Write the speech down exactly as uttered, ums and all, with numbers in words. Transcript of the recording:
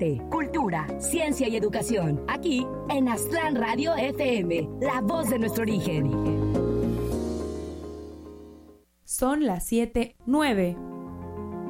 arte, cultura, ciencia y educación. Aquí en Aztlán Radio F M, la voz de nuestro origen. Son las siete nueve.